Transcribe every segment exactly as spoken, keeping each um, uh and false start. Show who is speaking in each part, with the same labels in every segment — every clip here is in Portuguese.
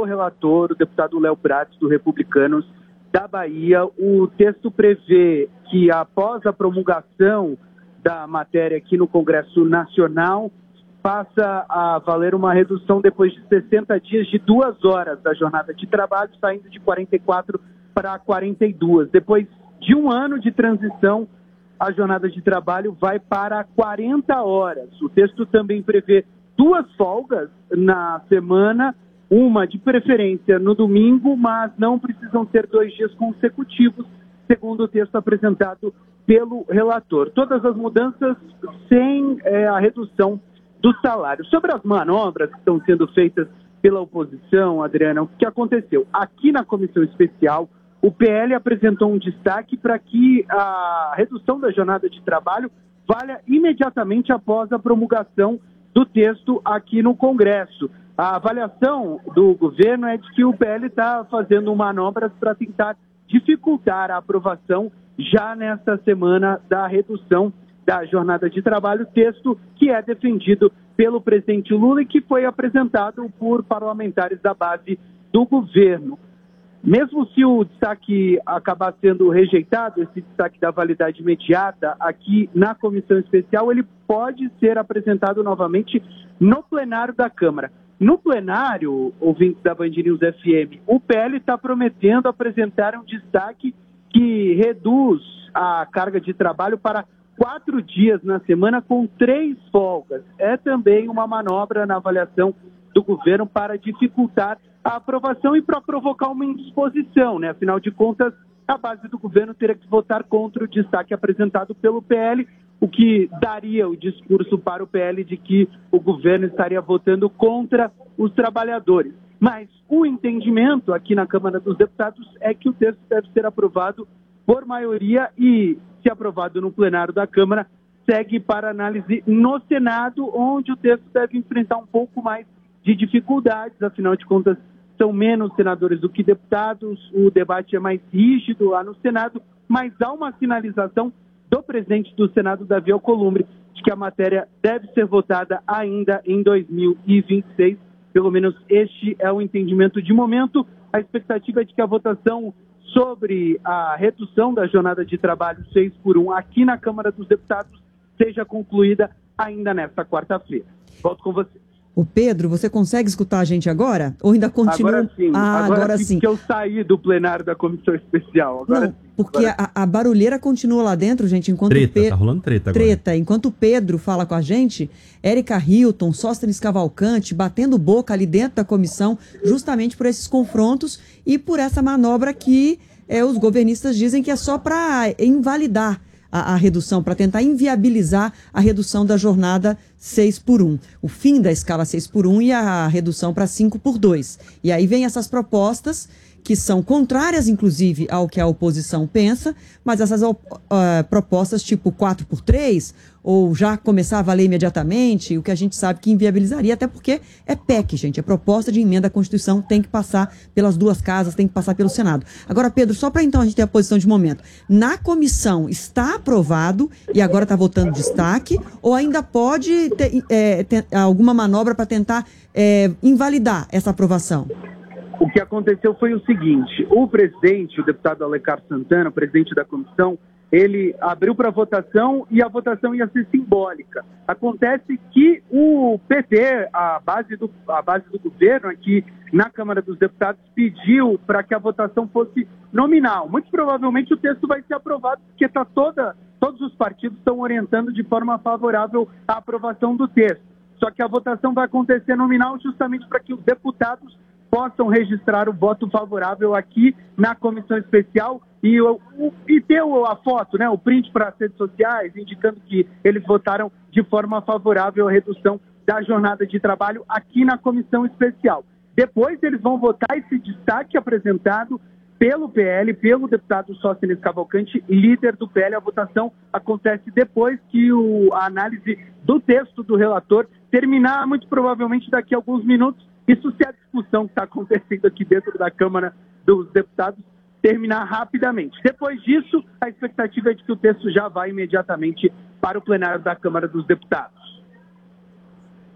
Speaker 1: do relator, o deputado Léo Prats, do Republicanos da Bahia. O texto prevê que, após a promulgação da matéria aqui no Congresso Nacional, passa a valer uma redução depois de sessenta dias de duas horas da jornada de trabalho, saindo de quarenta e quatro para quarenta e duas. Depois de um ano de transição, a jornada de trabalho vai para quarenta horas. O texto também prevê duas folgas na semana, uma de preferência no domingo, mas não precisam ser dois dias consecutivos, segundo o texto apresentado pelo relator. Todas as mudanças sem é, a redução do salário. Sobre as manobras que estão sendo feitas pela oposição, Adriana, o que aconteceu? Aqui na comissão especial, o P L apresentou um destaque para que a redução da jornada de trabalho valha imediatamente após a promulgação do texto aqui no Congresso. A avaliação do governo é de que o P L está fazendo manobras para tentar dificultar a aprovação já nesta semana da redução da jornada de trabalho, texto que é defendido pelo presidente Lula e que foi apresentado por parlamentares da base do governo. Mesmo se o destaque acabar sendo rejeitado, esse destaque da validade imediata, aqui na comissão especial, ele pode ser apresentado novamente no plenário da Câmara. No plenário, ouvintes da Band News F M, o P L está prometendo apresentar um destaque que reduz a carga de trabalho para quatro dias na semana com três folgas. É também uma manobra na avaliação do governo para dificultar a aprovação e para provocar uma indisposição, né? Afinal de contas, a base do governo teria que votar contra o destaque apresentado pelo P L, o que daria o discurso para o P L de que o governo estaria votando contra os trabalhadores. Mas o entendimento aqui na Câmara dos Deputados é que o texto deve ser aprovado por maioria e, se aprovado no plenário da Câmara, segue para análise no Senado, onde o texto deve enfrentar um pouco mais de dificuldades, afinal de contas, são menos senadores do que deputados, o debate é mais rígido lá no Senado, mas há uma sinalização do presidente do Senado, Davi Alcolumbre, de que a matéria deve ser votada ainda em dois mil e vinte e seis, pelo menos este é o entendimento de momento. A expectativa é de que a votação sobre a redução da jornada de trabalho seis por um aqui na Câmara dos Deputados seja concluída ainda nesta quarta-feira. Volto com você.
Speaker 2: O Pedro, você consegue escutar a gente agora? Ou ainda continua?
Speaker 1: Agora sim,
Speaker 2: ah,
Speaker 1: agora,
Speaker 2: agora
Speaker 1: sim,
Speaker 2: sim.
Speaker 1: que eu saí do plenário da comissão especial. Agora
Speaker 2: Não,
Speaker 1: sim,
Speaker 2: porque
Speaker 1: agora...
Speaker 2: a, a barulheira continua lá dentro, gente, enquanto
Speaker 3: treta,
Speaker 2: o Pedro...
Speaker 3: tá rolando treta agora.
Speaker 2: Treta, enquanto o Pedro fala com a gente, Érica Hilton, Sóstenes Cavalcante, batendo boca ali dentro da comissão, justamente por esses confrontos e por essa manobra que é, os governistas dizem que é só para invalidar A, a redução, para tentar inviabilizar a redução da jornada seis por um. O fim da escala seis por um e a redução para cinco por dois. E aí vem essas propostas que são contrárias, inclusive, ao que a oposição pensa, mas essas uh, propostas tipo quatro por três, ou já começar a valer imediatamente, o que a gente sabe que inviabilizaria, até porque é P E C, gente, é proposta de emenda à Constituição, tem que passar pelas duas casas, tem que passar pelo Senado. Agora, Pedro, só para então a gente ter a posição de momento, na comissão está aprovado e agora está votando destaque, ou ainda pode ter, é, ter alguma manobra para tentar é, invalidar essa aprovação?
Speaker 1: O que aconteceu foi o seguinte, o presidente, o deputado Alencar Santana, presidente da comissão, ele abriu para votação e a votação ia ser simbólica. Acontece que o P T, a base do, a base do governo aqui na Câmara dos Deputados, pediu para que a votação fosse nominal. Muito provavelmente o texto vai ser aprovado, porque tá toda, todos os partidos estão orientando de forma favorável a aprovação do texto. Só que a votação vai acontecer nominal justamente para que os deputados possam registrar o voto favorável aqui na comissão especial e, o, e ter a foto, né, o print para as redes sociais, indicando que eles votaram de forma favorável à redução da jornada de trabalho aqui na comissão especial. Depois eles vão votar esse destaque apresentado pelo P L, pelo deputado Sóstenes Cavalcante, líder do P L. A votação acontece depois que o, a análise do texto do relator terminar, muito provavelmente daqui a alguns minutos. Isso se a discussão que está acontecendo aqui dentro da Câmara dos Deputados terminar rapidamente. Depois disso, a expectativa é de que o texto já vá imediatamente para o plenário da Câmara dos Deputados.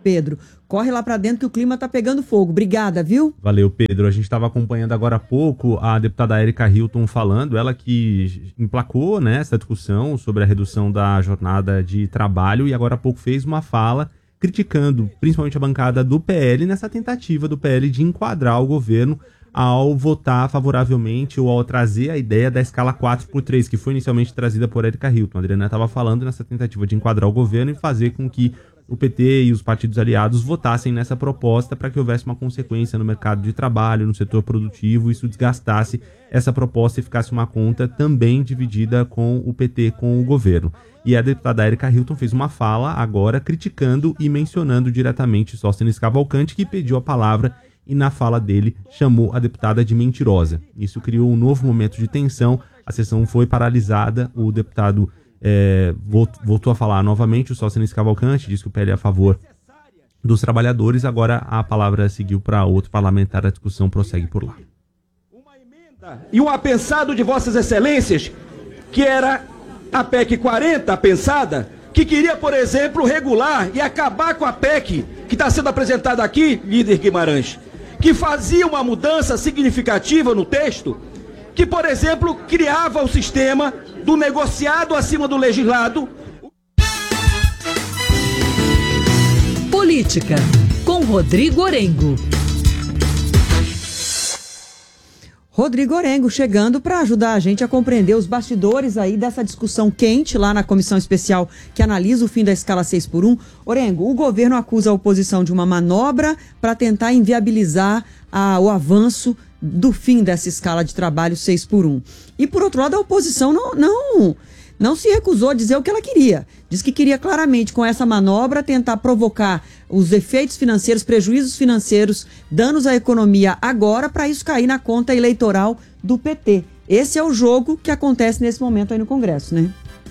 Speaker 2: Pedro. Corre lá para dentro que o clima está pegando fogo. Obrigada, viu?
Speaker 3: Valeu, Pedro. A gente estava acompanhando agora há pouco a deputada Érica Hilton falando, ela que emplacou, né, essa discussão sobre a redução da jornada de trabalho e agora há pouco fez uma fala criticando principalmente a bancada do P L nessa tentativa do P L de enquadrar o governo ao votar favoravelmente ou ao trazer a ideia da escala quatro por três, que foi inicialmente trazida por Érica Hilton. A Adriana estava falando nessa tentativa de enquadrar o governo e fazer com que o P T e os partidos aliados votassem nessa proposta para que houvesse uma consequência no mercado de trabalho, no setor produtivo, isso desgastasse essa proposta e ficasse uma conta também dividida com o P T, com o governo. E a deputada Érica Hilton fez uma fala agora criticando e mencionando diretamente Sóstenes Cavalcante, que pediu a palavra e na fala dele chamou a deputada de mentirosa. Isso criou um novo momento de tensão, a sessão foi paralisada, o deputado é, voltou a falar novamente, o Sóstenes Cavalcante disse que o P L é a favor dos trabalhadores, agora a palavra seguiu para outro parlamentar, a discussão prossegue por lá.
Speaker 4: Uma emenda e um apensado de vossas excelências, que era a P E C quarenta pensada, que queria, por exemplo, regular e acabar com a P E C que está sendo apresentada aqui, líder Guimarães, que fazia uma mudança significativa no texto, que, por exemplo, criava o sistema do negociado acima do legislado.
Speaker 5: Política, com Rodrigo Orengo.
Speaker 2: Rodrigo Orengo chegando para ajudar a gente a compreender os bastidores aí dessa discussão quente lá na comissão especial que analisa o fim da escala seis por um. Orengo, o governo acusa a oposição de uma manobra para tentar inviabilizar a, o avanço do fim dessa escala de trabalho seis por um. E, por outro lado, a oposição não, não, não se recusou a dizer o que ela queria. Diz que queria claramente, com essa manobra, tentar provocar os efeitos financeiros, prejuízos financeiros, danos à economia agora, para isso cair na conta eleitoral do P T. Esse é o jogo que acontece nesse momento aí no Congresso, né?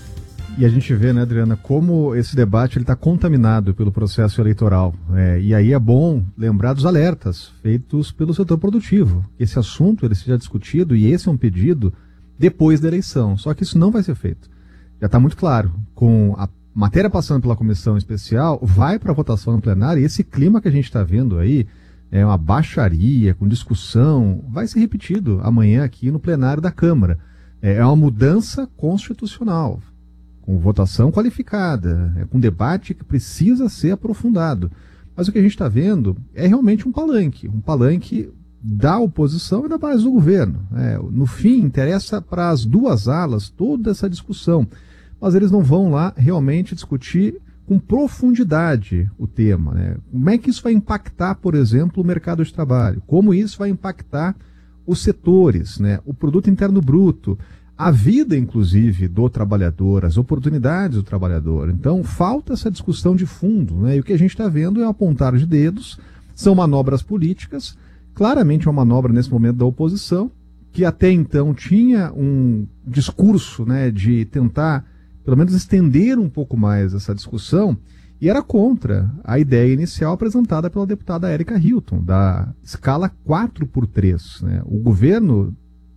Speaker 6: E a gente vê, né, Adriana, como esse debate está contaminado pelo processo eleitoral. É, e aí é bom lembrar dos alertas feitos pelo setor produtivo. Esse assunto ele seja discutido, e esse é um pedido depois da eleição. Só que isso não vai ser feito. Já está muito claro, com a matéria passando pela comissão especial, vai para a votação no plenário, e esse clima que a gente está vendo aí, é uma baixaria, com discussão, vai ser repetido amanhã aqui no plenário da Câmara. É uma mudança constitucional, com votação qualificada, é com debate que precisa ser aprofundado. Mas o que a gente está vendo é realmente um palanque, um palanque da oposição e da base do governo. É, no fim, interessa para as duas alas toda essa discussão, mas eles não vão lá realmente discutir com profundidade o tema, né? Como é que isso vai impactar, por exemplo, o mercado de trabalho? Como isso vai impactar os setores, né? O produto interno bruto, a vida, inclusive, do trabalhador, as oportunidades do trabalhador. Então, falta essa discussão de fundo, né? E o que a gente está vendo é um apontar de dedos, são manobras políticas, claramente uma manobra nesse momento da oposição, que até então tinha um discurso, né, de tentar, pelo menos, estender um pouco mais essa discussão, e era contra a ideia inicial apresentada pela deputada Érica Hilton, da escala quatro por três. Né? O governo,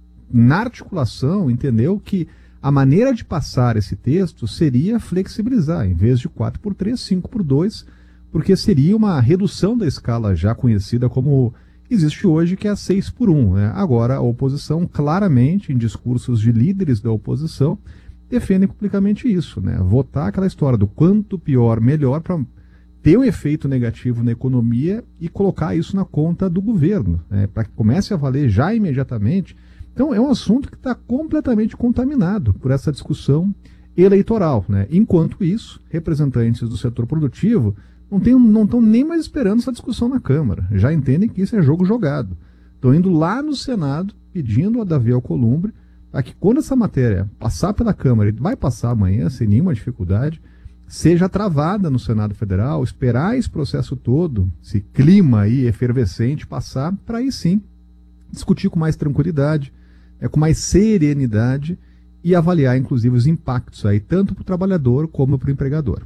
Speaker 6: na articulação, entendeu que a maneira de passar esse texto seria flexibilizar, em vez de quatro por três, cinco por dois, porque seria uma redução da escala já conhecida como existe hoje, que é a seis por um. Né? Agora, a oposição, claramente, em discursos de líderes da oposição, defendem publicamente isso, né? Votar aquela história do quanto pior, melhor, para ter um efeito negativo na economia e colocar isso na conta do governo, né? Para que comece a valer já imediatamente. Então, é um assunto que está completamente contaminado por essa discussão eleitoral, né? Enquanto isso, representantes do setor produtivo não tem, não estão nem mais esperando essa discussão na Câmara. Já entendem que isso é jogo jogado. Estão indo lá no Senado, pedindo a Davi Alcolumbre, para que quando essa matéria passar pela Câmara, e vai passar amanhã sem nenhuma dificuldade, seja travada no Senado Federal, esperar esse processo todo, esse clima aí efervescente passar, para aí sim discutir com mais tranquilidade, é, com mais serenidade e avaliar inclusive os impactos aí, tanto para o trabalhador como para o empregador.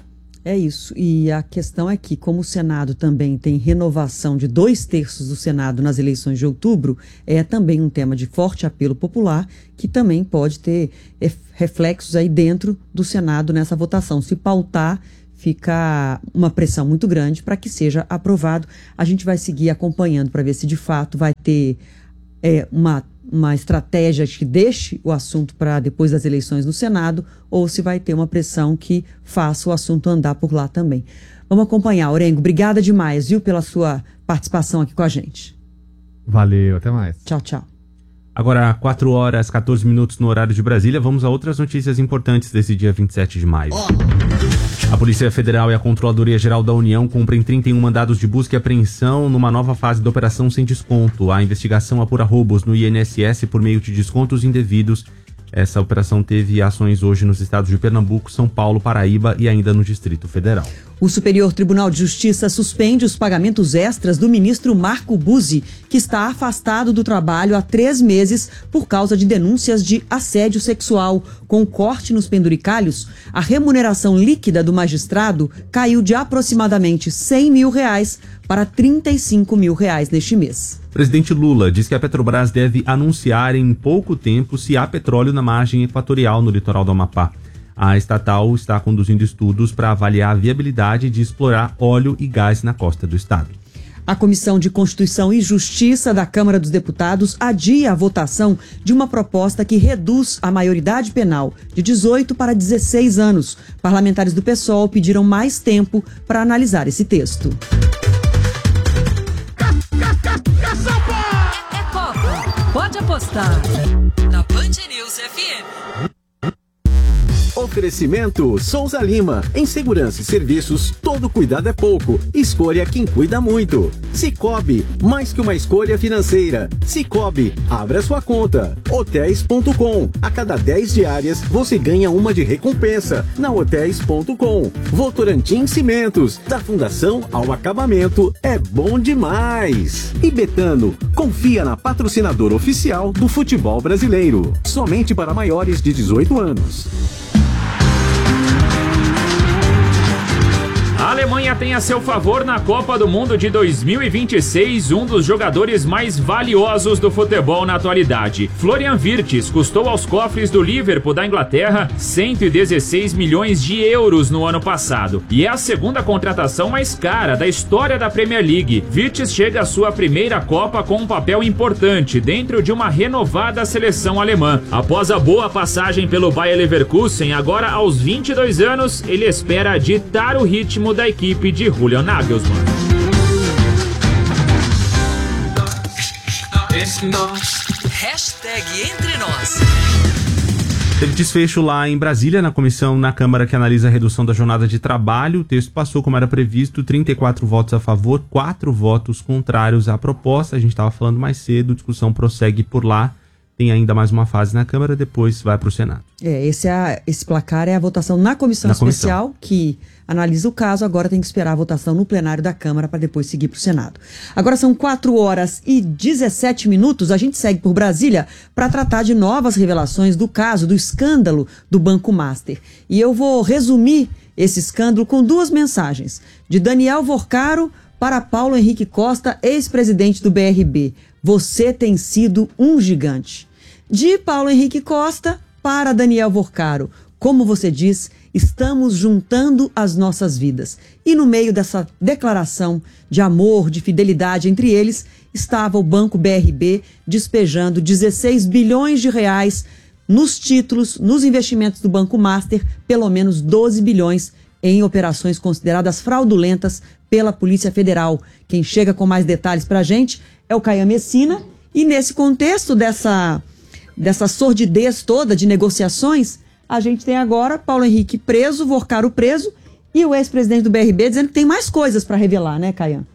Speaker 2: É isso, e a questão é que, como o Senado também tem renovação de dois terços do Senado nas eleições de outubro, é também um tema de forte apelo popular, que também pode ter reflexos aí dentro do Senado nessa votação. Se pautar, fica uma pressão muito grande para que seja aprovado. A gente vai seguir acompanhando para ver se de fato vai ter é, uma, uma estratégia que deixe o assunto para depois das eleições no Senado ou se vai ter uma pressão que faça o assunto andar por lá também. Vamos acompanhar. Orengo, obrigada demais, viu, pela sua participação aqui com a gente.
Speaker 6: Valeu, até mais.
Speaker 2: Tchau, tchau.
Speaker 3: Agora, quatro horas, quatorze minutos no horário de Brasília, vamos a outras notícias importantes desse dia vinte e sete de maio. A Polícia Federal e a Controladoria Geral da União cumprem trinta e um mandados de busca e apreensão numa nova fase da Operação Sem Desconto. A investigação apura roubos no I N S S por meio de descontos indevidos. Essa operação teve ações hoje nos estados de Pernambuco, São Paulo, Paraíba e ainda no Distrito Federal.
Speaker 2: O Superior Tribunal de Justiça suspende os pagamentos extras do ministro Marco Buzzi, que está afastado do trabalho há três meses por causa de denúncias de assédio sexual. Com corte nos penduricalhos, a remuneração líquida do magistrado caiu de aproximadamente cem mil reais para trinta e cinco mil reais neste mês.
Speaker 3: O presidente Lula diz que a Petrobras deve anunciar em pouco tempo se há petróleo na margem equatorial no litoral do Amapá. A estatal está conduzindo estudos para avaliar a viabilidade de explorar óleo e gás na costa do estado.
Speaker 2: A Comissão de Constituição e Justiça da Câmara dos Deputados adia a votação de uma proposta que reduz a maioridade penal de dezoito para dezesseis anos. Parlamentares do PSOL pediram mais tempo para analisar esse texto.
Speaker 5: É Copa. Pode apostar. Na Band News F M.
Speaker 7: Oferecimento Souza Lima. Em segurança e serviços, todo cuidado é pouco. Escolha quem cuida muito. Cicobi, mais que uma escolha financeira. Cicobi, abra sua conta. Hotéis ponto com. A cada dez diárias, você ganha uma de recompensa. Na Hotéis ponto com. Votorantim Cimentos. Da fundação ao acabamento, é bom demais. E Betano, confia na patrocinadora oficial do futebol brasileiro. Somente para maiores de dezoito anos.
Speaker 8: A Alemanha tem a seu favor na Copa do Mundo de dois mil e vinte e seis um dos jogadores mais valiosos do futebol na atualidade. Florian Wirtz custou aos cofres do Liverpool da Inglaterra cento e dezesseis milhões de euros no ano passado. E é a segunda contratação mais cara da história da Premier League. Wirtz chega à sua primeira Copa com um papel importante dentro de uma renovada seleção alemã. Após a boa passagem pelo Bayer Leverkusen, agora aos vinte e dois anos, ele espera ditar o ritmo da equipe de Julian Nagelsmann.
Speaker 5: Hashtag Entre Nós.
Speaker 3: Teve desfecho lá em Brasília, na comissão na Câmara que analisa a redução da jornada de trabalho. O texto passou como era previsto, trinta e quatro votos a favor, quatro votos contrários à proposta. A gente estava falando mais cedo, a discussão prossegue por lá. Tem ainda mais uma fase na Câmara, depois vai para o Senado.
Speaker 2: É, esse, é a, esse placar é a votação na comissão
Speaker 3: na
Speaker 2: especial,
Speaker 3: comissão.
Speaker 2: que analisa o caso, agora tem que esperar a votação no plenário da Câmara para depois seguir para o Senado. Agora são quatro horas e dezessete minutos, a gente segue por Brasília para tratar de novas revelações do caso, do escândalo do Banco Master. E eu vou resumir esse escândalo com duas mensagens, de Daniel Vorcaro para Paulo Henrique Costa, ex-presidente do B R B. Você tem sido um gigante. De Paulo Henrique Costa para Daniel Vorcaro. Como você diz, estamos juntando as nossas vidas. E no meio dessa declaração de amor, de fidelidade entre eles, estava o Banco B R B despejando dezesseis bilhões de reais nos títulos, nos investimentos do Banco Master, pelo menos doze bilhões em operações consideradas fraudulentas pela Polícia Federal. Quem chega com mais detalhes para a gente é o Caian Messina, e nesse contexto dessa, dessa sordidez toda de negociações, a gente tem agora Paulo Henrique preso, Vorcaro preso, e o ex-presidente do B R B dizendo que tem mais coisas para revelar, né, Caian?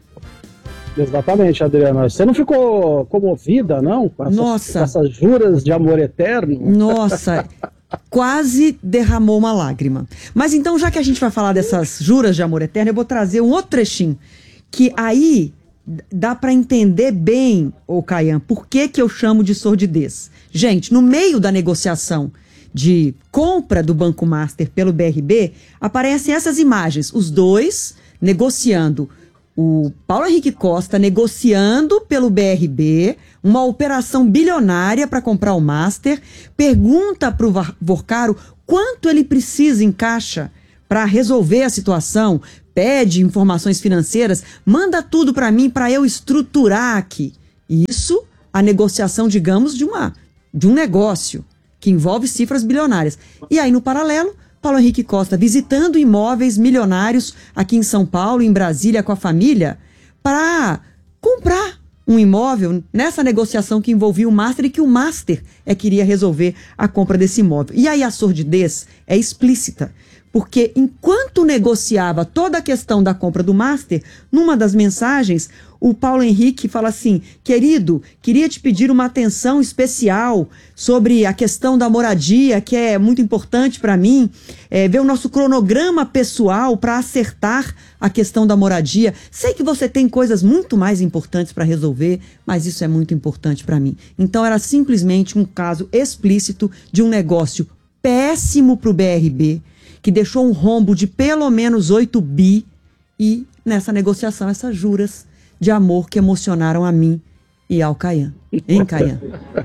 Speaker 9: Exatamente, Adriana. Você não ficou comovida, não? Com essas,
Speaker 2: Nossa.
Speaker 9: Com essas juras de amor eterno?
Speaker 2: Nossa, quase derramou uma lágrima. Mas então, já que a gente vai falar dessas juras de amor eterno, eu vou trazer um outro trechinho, que aí dá para entender bem, ô Caian, por que que eu chamo de sordidez. Gente, no meio da negociação de compra do Banco Master pelo B R B, aparecem essas imagens, os dois negociando, o Paulo Henrique Costa negociando pelo B R B uma operação bilionária para comprar o Master, pergunta para o Vorcaro quanto ele precisa em caixa para resolver a situação, pede informações financeiras, manda tudo para mim para eu estruturar aqui. Isso, a negociação, digamos, de, uma, de um negócio que envolve cifras bilionárias. E aí, no paralelo, Paulo Henrique Costa visitando imóveis milionários aqui em São Paulo, em Brasília, com a família, para comprar um imóvel nessa negociação que envolvia o Master e que o Master é que iria resolver a compra desse imóvel. E aí a sordidez é explícita, porque enquanto negociava toda a questão da compra do Master, numa das mensagens, o Paulo Henrique fala assim: querido, queria te pedir uma atenção especial sobre a questão da moradia, que é muito importante para mim, é, ver o nosso cronograma pessoal para acertar a questão da moradia. Sei que você tem coisas muito mais importantes para resolver, mas isso é muito importante para mim. Então era simplesmente um caso explícito de um negócio péssimo para o B R B, que deixou um rombo de pelo menos oito bi, e nessa negociação essas juras de amor que emocionaram a mim e ao Caian. Hein, Caian?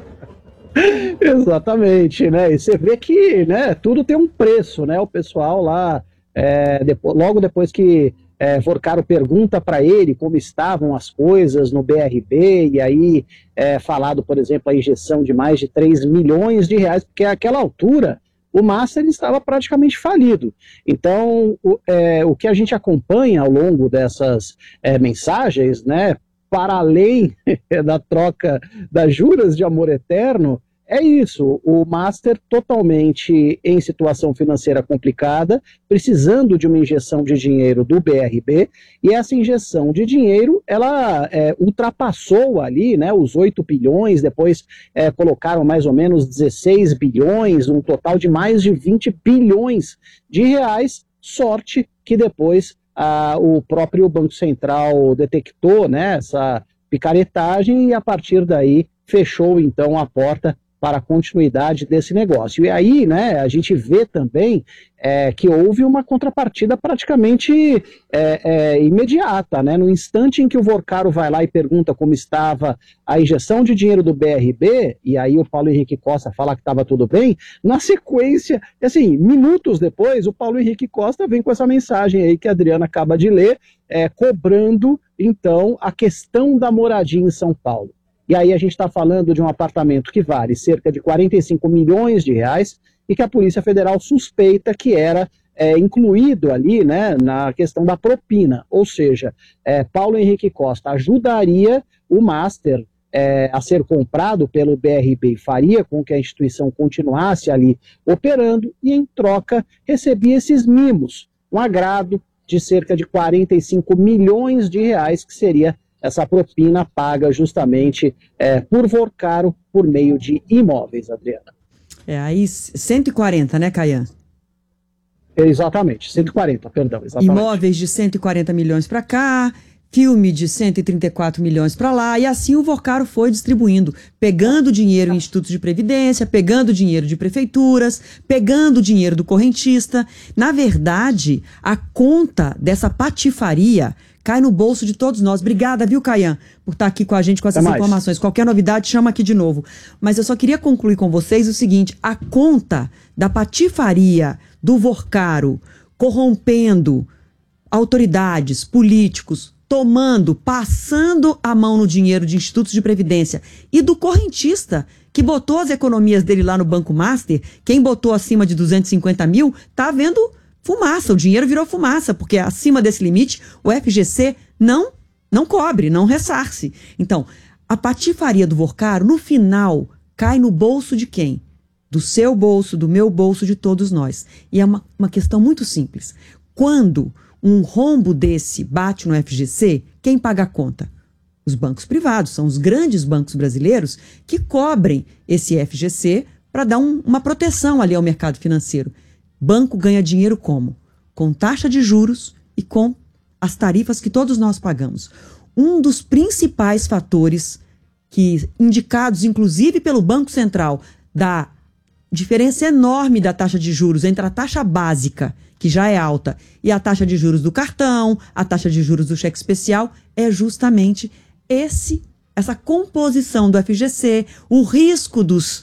Speaker 9: Exatamente, né? E você vê que, né, tudo tem um preço, né? O pessoal lá, é, depois, logo depois que é, Vorcaro pergunta para ele como estavam as coisas no B R B, e aí é falado, por exemplo, a injeção de mais de três milhões de reais, porque àquela altura o Master estava praticamente falido. Então, o, é, o que a gente acompanha ao longo dessas é, mensagens, né, para além da troca das juras de amor eterno, é isso, o Master totalmente em situação financeira complicada, precisando de uma injeção de dinheiro do B R B, e essa injeção de dinheiro, ela é, ultrapassou ali, né, os oito bilhões, depois é, colocaram mais ou menos dezesseis bilhões, um total de mais de vinte bilhões de reais, sorte que depois ah, o próprio Banco Central detectou, né, essa picaretagem, e a partir daí fechou então a porta para a continuidade desse negócio. E aí, né, a gente vê também é, que houve uma contrapartida praticamente é, é, imediata, né? No instante em que o Vorcaro vai lá e pergunta como estava a injeção de dinheiro do B R B, e aí o Paulo Henrique Costa fala que estava tudo bem, na sequência, assim, minutos depois, o Paulo Henrique Costa vem com essa mensagem aí que a Adriana acaba de ler, é, cobrando, então, a questão da moradia em São Paulo. E aí a gente está falando de um apartamento que vale cerca de quarenta e cinco milhões de reais e que a Polícia Federal suspeita que era é, incluído ali, né, na questão da propina. Ou seja, é, Paulo Henrique Costa ajudaria o Master é, a ser comprado pelo B R B e faria com que a instituição continuasse ali operando, e em troca recebia esses mimos, um agrado de cerca de quarenta e cinco milhões de reais, que seria essa propina paga justamente é, por Vorcaro por meio de imóveis, Adriana.
Speaker 2: É, aí cento e quarenta, né, Caian?
Speaker 9: Exatamente, cento e quarenta, perdão. Exatamente.
Speaker 2: Imóveis de cento e quarenta milhões para cá, filme de cento e trinta e quatro milhões para lá, e assim o Vorcaro foi distribuindo, pegando dinheiro em institutos de previdência, pegando dinheiro de prefeituras, pegando dinheiro do correntista. Na verdade, a conta dessa patifaria cai no bolso de todos nós. Obrigada, viu, Caian, por estar aqui com a gente com essas informações. Qualquer novidade, chama aqui de novo. Mas eu só queria concluir com vocês o seguinte: a conta da patifaria do Vorcaro corrompendo autoridades, políticos, tomando, passando a mão no dinheiro de institutos de previdência, e do correntista, que botou as economias dele lá no Banco Master, quem botou acima de duzentos e cinquenta mil, tá vendo fumaça, o dinheiro virou fumaça, porque acima desse limite o F G C não, não cobre, não ressarce. Então, a patifaria do Vorcaro, no final, cai no bolso de quem? Do seu bolso, do meu bolso, de todos nós. E é uma, uma questão muito simples. Quando um rombo desse bate no F G C, quem paga a conta? Os bancos privados, são os grandes bancos brasileiros que cobrem esse F G C para dar um, uma proteção ali ao mercado financeiro. Banco ganha dinheiro como? Com taxa de juros e com as tarifas que todos nós pagamos. Um dos principais fatores que, indicados inclusive pelo Banco Central, da diferença enorme da taxa de juros entre a taxa básica, que já é alta, e a taxa de juros do cartão, a taxa de juros do cheque especial, é justamente esse, essa composição do F G C, o risco dos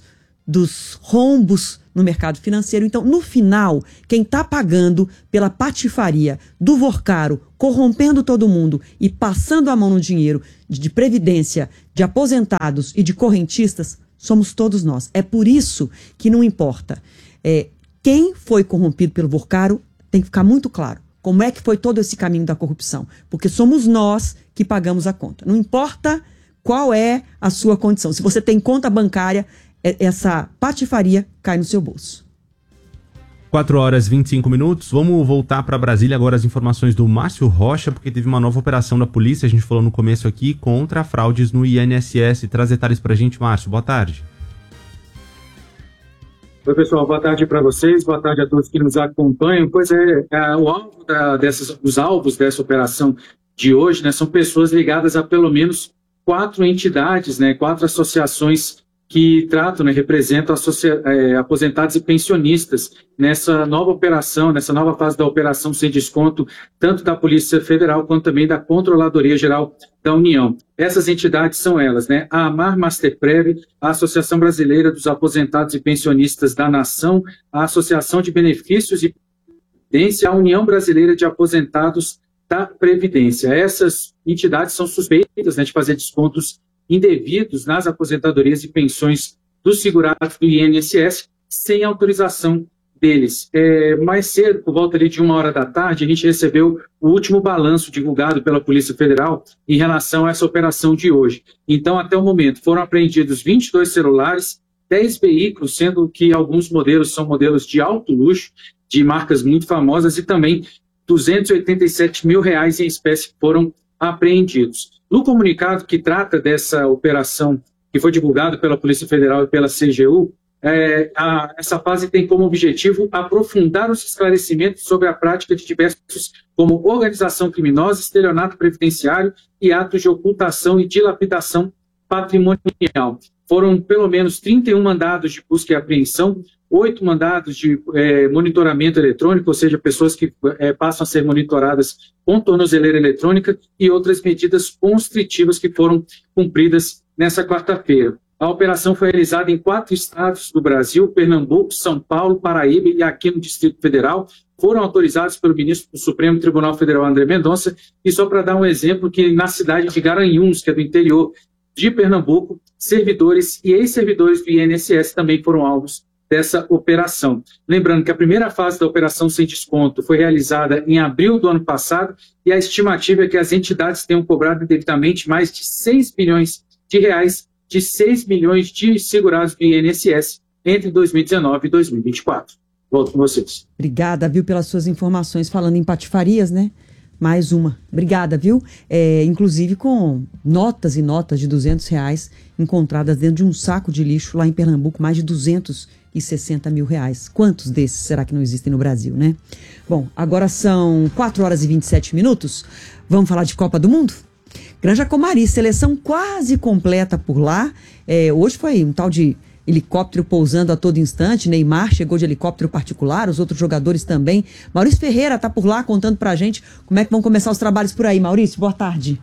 Speaker 2: dos rombos no mercado financeiro. Então, no final, quem está pagando pela patifaria do Vorcaro, corrompendo todo mundo e passando a mão no dinheiro de, de previdência, de aposentados e de correntistas, somos todos nós. É por isso que não importa. É, quem foi corrompido pelo Vorcaro tem que ficar muito claro. Como é que foi todo esse caminho da corrupção? Porque somos nós que pagamos a conta. Não importa qual é a sua condição. Se você tem conta bancária, essa patifaria cai no seu bolso.
Speaker 3: quatro horas e vinte e cinco minutos. Vamos voltar para Brasília agora, as informações do Márcio Rocha, porque teve uma nova operação da polícia, a gente falou no começo aqui, contra fraudes no I N S S. Traz detalhes para a gente, Márcio. Boa tarde.
Speaker 10: Oi, pessoal. Boa tarde para vocês. Boa tarde a todos que nos acompanham. Pois é, é o alvo da, dessas, os alvos dessa operação de hoje, né, são pessoas ligadas a pelo menos quatro entidades, né, quatro associações que tratam, né, representam associa- é, aposentados e pensionistas nessa nova operação, nessa nova fase da operação sem desconto, tanto da Polícia Federal quanto também da Controladoria Geral da União. Essas entidades são elas, né, a AMAR Masterprev, a Associação Brasileira dos Aposentados e Pensionistas da Nação, a Associação de Benefícios e Previdência, a União Brasileira de Aposentados da Previdência. Essas entidades são suspeitas, né, de fazer descontos indevidos nas aposentadorias e pensões dos segurados do I N S S sem autorização deles. É, mais cedo, por volta ali de uma hora da tarde, a gente recebeu o último balanço divulgado pela Polícia Federal em relação a essa operação de hoje. Então, até o momento, foram apreendidos vinte e dois celulares, dez veículos, sendo que alguns modelos são modelos de alto luxo, de marcas muito famosas, e também duzentos e oitenta e sete mil reais em espécie foram apreendidos. No comunicado que trata dessa operação, que foi divulgado pela Polícia Federal e pela C G U, é, a, essa fase tem como objetivo aprofundar os esclarecimentos sobre a prática de diversos, como organização criminosa, estelionato previdenciário e atos de ocultação e dilapidação patrimonial. Foram pelo menos trinta e um mandados de busca e apreensão, oito mandados de é, monitoramento eletrônico, ou seja, pessoas que é, passam a ser monitoradas com tornozeleira eletrônica, e outras medidas constritivas que foram cumpridas nessa quarta-feira. A operação foi realizada em quatro estados do Brasil: Pernambuco, São Paulo, Paraíba e aqui no Distrito Federal. Foram autorizados pelo ministro do Supremo Tribunal Federal, André Mendonça. E só para dar um exemplo, que na cidade de Garanhuns, que é do interior de Pernambuco, servidores e ex-servidores do I N S S também foram alvos dessa operação. Lembrando que a primeira fase da operação sem desconto foi realizada em abril do ano passado, e a estimativa é que as entidades tenham cobrado indevidamente mais de seis bilhões de reais de seis milhões de segurados do I N S S entre dois mil e dezenove e dois mil e vinte e quatro. Volto com vocês.
Speaker 2: Obrigada, viu, pelas suas informações. Falando em patifarias, né? Mais uma. Obrigada, viu? É, inclusive com notas e notas de duzentos reais encontradas dentro de um saco de lixo lá em Pernambuco, mais de duzentos e sessenta mil reais. Quantos desses será que não existem no Brasil, né? Bom, agora são quatro horas e vinte e sete minutos. Vamos falar de Copa do Mundo? Granja Comari, seleção quase completa por lá. É, hoje foi um tal de helicóptero pousando a todo instante. Neymar chegou de helicóptero particular, os outros jogadores também. Maurício Ferreira está por lá contando pra gente como é que vão começar os trabalhos por aí. Maurício, boa tarde.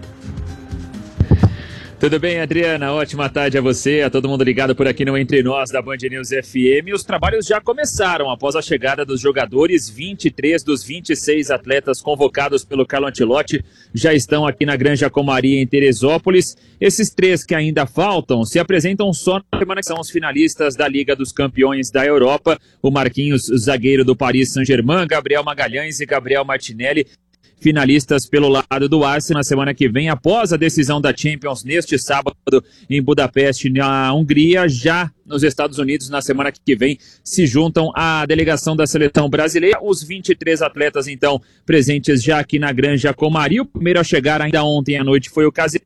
Speaker 8: Tudo bem, Adriana? Ótima tarde a você, a todo mundo ligado por aqui no Entre Nós da Band News F M. Os trabalhos já começaram após a chegada dos jogadores. vinte e três dos vinte e seis atletas convocados pelo Carlo Ancelotti já estão aqui na Granja Comari, em Teresópolis. Esses três que ainda faltam se apresentam só na semana, que são os finalistas da Liga dos Campeões da Europa. O Marquinhos, zagueiro do Paris Saint-Germain, Gabriel Magalhães e Gabriel Martinelli, finalistas pelo lado do Arsenal na semana que vem, após a decisão da Champions neste sábado em Budapeste, na Hungria. Já nos Estados Unidos, na semana que vem, se juntam à delegação da seleção brasileira. Os vinte e três atletas, então, presentes já aqui na Granja Comari. O primeiro a chegar ainda ontem à noite foi o Casemiro.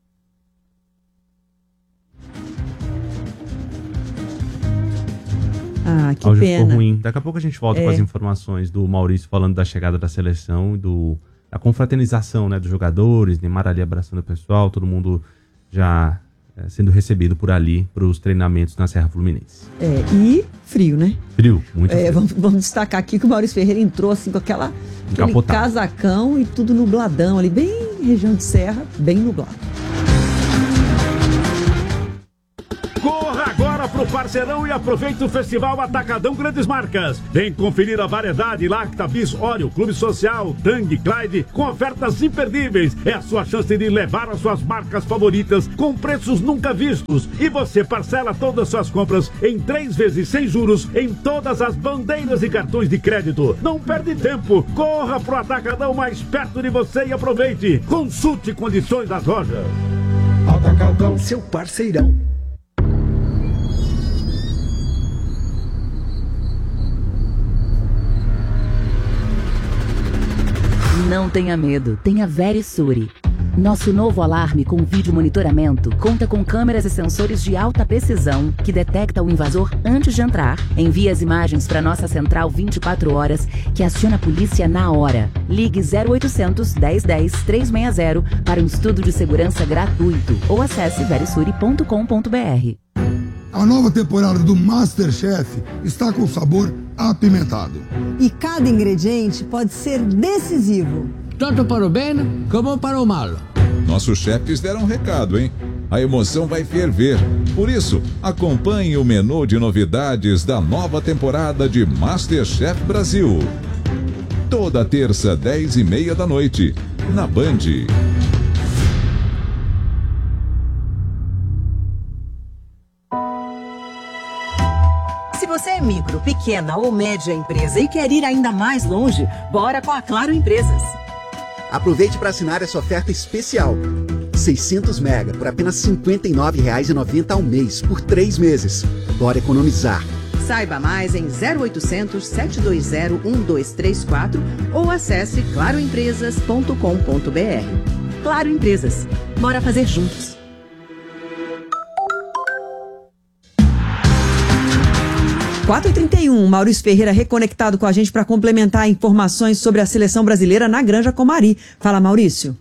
Speaker 2: Ah, que
Speaker 3: áudio
Speaker 2: pena.
Speaker 3: Ficou ruim. Daqui a pouco a gente volta
Speaker 2: É.
Speaker 3: com as informações do Maurício falando da chegada da seleção e do, da confraternização, né, dos jogadores, Neymar ali abraçando o pessoal, todo mundo já é, sendo recebido por ali para os treinamentos na Serra Fluminense.
Speaker 2: É, e frio, né?
Speaker 3: Frio, muito
Speaker 2: É,
Speaker 3: frio.
Speaker 2: vamos, vamos destacar aqui que o Maurício Ferreira entrou assim com aquela, aquele
Speaker 3: Encapotado.
Speaker 2: casacão e tudo nubladão ali, bem região de serra, bem nublado.
Speaker 11: Corra agora Corra pro Parceirão e aproveite o Festival Atacadão Grandes Marcas. Vem conferir a variedade Lacta, Bis, Oreo, Clube Social, Tang, Clyde, com ofertas imperdíveis. É a sua chance de levar as suas marcas favoritas com preços nunca vistos. E você parcela todas as suas compras em três vezes sem juros em todas as bandeiras e cartões de crédito. Não perde tempo. Corra pro Atacadão mais perto de você e aproveite. Consulte condições das lojas.
Speaker 12: Atacadão, seu parceirão.
Speaker 13: Não tenha medo, tenha Verisure. Nosso novo alarme com vídeo monitoramento conta com câmeras e sensores de alta precisão que detecta o invasor antes de entrar, envia as imagens para nossa central vinte e quatro horas, que aciona a polícia na hora. Ligue zero oitocentos, dez dez, trezentos e sessenta para um estudo de segurança gratuito ou acesse verisure ponto com ponto br.
Speaker 14: A nova temporada do MasterChef está com sabor apimentado.
Speaker 15: E cada ingrediente pode ser decisivo.
Speaker 16: Tanto para o bem como para o mal.
Speaker 17: Nossos chefes deram um recado, hein? A emoção vai ferver. Por isso, acompanhe o menu de novidades da nova temporada de MasterChef Brasil. Toda terça, dez e meia da noite, na Band.
Speaker 18: Se você é micro, pequena ou média empresa e quer ir ainda mais longe, bora com a Claro Empresas.
Speaker 19: Aproveite para assinar essa oferta especial. seiscentos mega por apenas cinquenta e nove reais e noventa centavos ao mês, por três meses. Bora economizar.
Speaker 18: Saiba mais em zero oitocentos, sete dois zero, um dois três quatro ou acesse claro empresas ponto com ponto br. Claro Empresas. Bora fazer juntos.
Speaker 2: quatro e trinta e um, Maurício Ferreira reconectado com a gente para complementar informações sobre a seleção brasileira na Granja Comari. Fala, Maurício.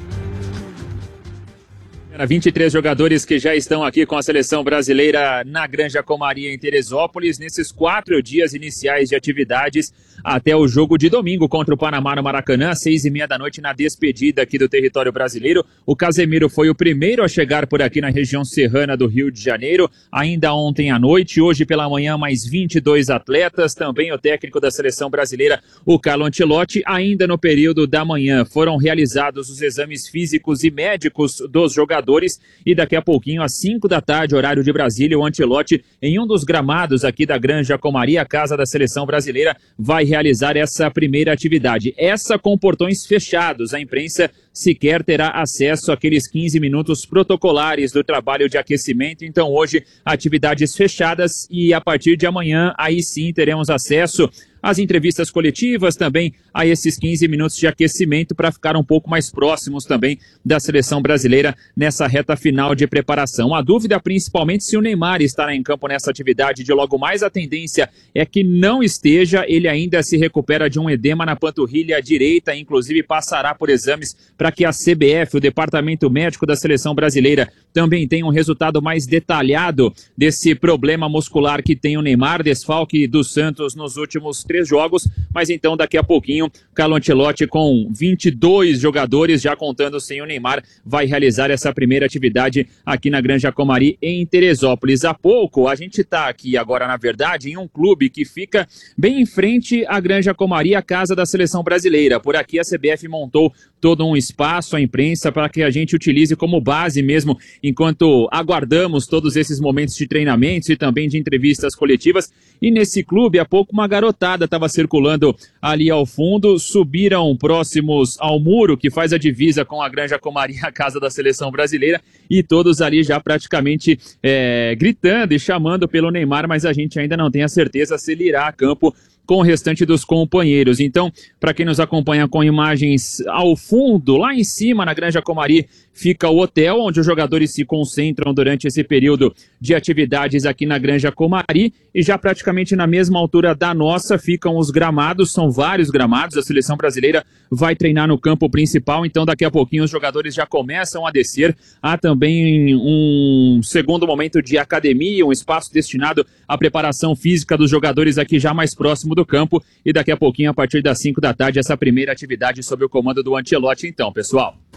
Speaker 8: vinte e três jogadores que já estão aqui com a seleção brasileira na Granja Comari em Teresópolis, nesses quatro dias iniciais de atividades até o jogo de domingo contra o Panamá no Maracanã, às seis e meia da noite, na despedida aqui do território brasileiro. O Casemiro foi o primeiro a chegar por aqui na região serrana do Rio de Janeiro, ainda ontem à noite. Hoje pela manhã, mais vinte e dois atletas, também o técnico da seleção brasileira, o Carlo Ancelotti. Ainda no período da manhã foram realizados os exames físicos e médicos dos jogadores e daqui a pouquinho, às cinco da tarde, horário de Brasília, o Ancelotti, em um dos gramados aqui da Granja Comari, a casa da seleção brasileira, vai realizar essa primeira atividade. Essa com portões fechados. A imprensa sequer terá acesso àqueles quinze minutos protocolares do trabalho de aquecimento. Então hoje, atividades fechadas e a partir de amanhã, aí sim teremos acesso às entrevistas coletivas, também a esses quinze minutos de aquecimento para ficar um pouco mais próximos também da seleção brasileira nessa reta final de preparação. A dúvida principalmente se o Neymar estará em campo nessa atividade de logo mais. A tendência é que não esteja. Ele ainda se recupera de um edema na panturrilha direita, inclusive passará por exames para que a C B F, o Departamento Médico da Seleção Brasileira, também tenha um resultado mais detalhado desse problema muscular que tem o Neymar, desfalque do Santos nos últimos três jogos. Mas então daqui a pouquinho, Carlo Ancelotti, com vinte e dois jogadores, já contando sem o Neymar, vai realizar essa primeira atividade aqui na Granja Comari em Teresópolis. Há pouco, a gente está aqui agora, na verdade, em um clube que fica bem em frente à Granja Comari, a casa da seleção brasileira. Por aqui a C B F montou todo um espaço, a imprensa, para que a gente utilize como base mesmo, enquanto aguardamos todos esses momentos de treinamentos e também de entrevistas coletivas. E nesse clube, há pouco, uma garotada estava circulando ali ao fundo, subiram próximos ao muro que faz a divisa com a Granja Comari, a casa da seleção brasileira, e todos ali já praticamente é, gritando e chamando pelo Neymar, mas a gente ainda não tem a certeza se ele irá a campo com o restante dos companheiros. Então, para quem nos acompanha com imagens ao fundo, lá em cima, na Granja Comari, fica o hotel onde os jogadores se concentram durante esse período de atividades aqui na Granja Comari, e já praticamente na mesma altura da nossa ficam os gramados, são vários gramados. A seleção brasileira vai treinar no campo principal, então daqui a pouquinho os jogadores já começam a descer. Há também um segundo momento de academia, um espaço destinado à preparação física dos jogadores aqui já mais próximo do campo, e daqui a pouquinho, a partir das cinco da tarde, essa primeira atividade sob o comando do Ancelotti, então, pessoal.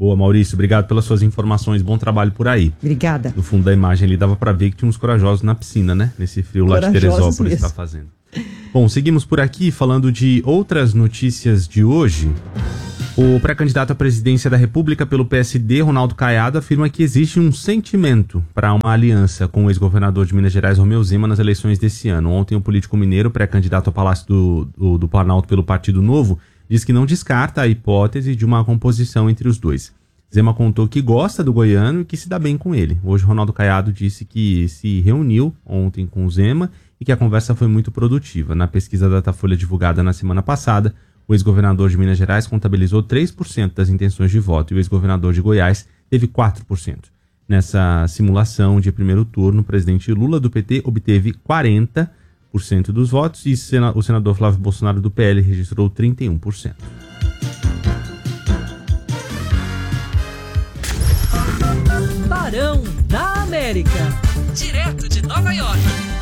Speaker 3: Boa, Maurício, obrigado pelas suas informações, bom trabalho por aí.
Speaker 2: Obrigada.
Speaker 3: No fundo da imagem ali dava pra ver que tinha uns corajosos na piscina, né? Nesse frio lá de Teresópolis está fazendo. Bom, seguimos por aqui falando de outras notícias de hoje. O pré-candidato à presidência da República pelo P S D, Ronaldo Caiado, afirma que existe um sentimento para uma aliança com o ex-governador de Minas Gerais, Romeu Zema, nas eleições desse ano. Ontem, o político mineiro, pré-candidato ao Palácio do, do, do Planalto pelo Partido Novo, diz que não descarta a hipótese de uma composição entre os dois. Zema contou que gosta do goiano e que se dá bem com ele. Hoje, Ronaldo Caiado disse que se reuniu ontem com o Zema e que a conversa foi muito produtiva. Na pesquisa Datafolha divulgada na semana passada, o ex-governador de Minas Gerais contabilizou três por cento das intenções de voto e o ex-governador de Goiás teve quatro por cento. Nessa simulação de primeiro turno, o presidente Lula do P T obteve quarenta por cento dos votos e o senador Flávio Bolsonaro do P L registrou trinta e um por cento.
Speaker 5: Barão da América, direto de Nova York.